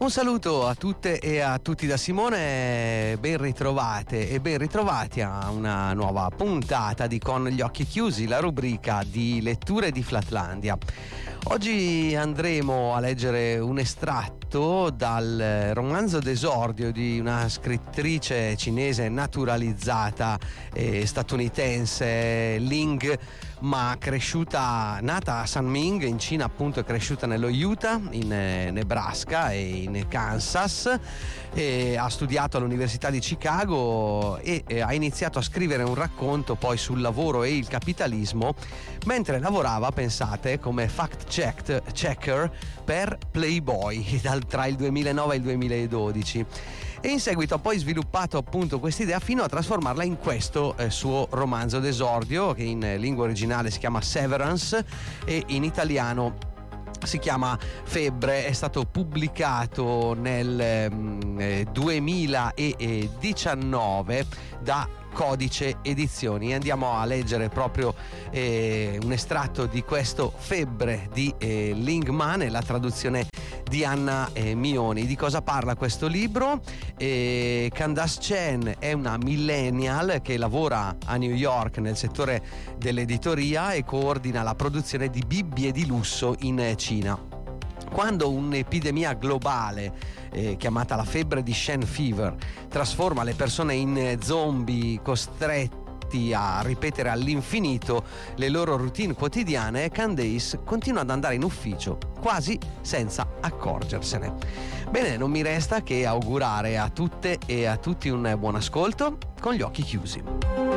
Un saluto a tutte e a tutti da Simone, ben ritrovate e ben ritrovati a una nuova puntata di Con gli occhi chiusi, la rubrica di letture di Flatlandia. Oggi andremo a leggere un estratto dal romanzo d'esordio di una scrittrice cinese naturalizzata statunitense, Ling, ma nata a Sanming in Cina, appunto, è cresciuta nello Utah, in Nebraska e in Kansas, e ha studiato all'Università di Chicago e ha iniziato a scrivere un racconto poi sul lavoro e il capitalismo mentre lavorava, pensate, come fact-checker per Playboy tra il 2009 e il 2012. E in seguito ha poi sviluppato appunto quest'idea fino a trasformarla in questo suo romanzo d'esordio, che in lingua originale si chiama Severance e in italiano si chiama Febbre. È stato pubblicato nel 2019 da Codice Edizioni. Andiamo a leggere proprio un estratto di questo Febbre di Ling Ma, la traduzione di Anna Mioni. Di cosa parla questo libro? Candace Chen è una millennial che lavora a New York nel settore dell'editoria e coordina la produzione di Bibbie di lusso in Cina. Quando un'epidemia globale chiamata la febbre di Shen Fever trasforma le persone in zombie costretti a ripetere all'infinito le loro routine quotidiane, Candace continua ad andare in ufficio quasi senza accorgersene. Bene, non mi resta che augurare a tutte e a tutti un buon ascolto con gli occhi chiusi.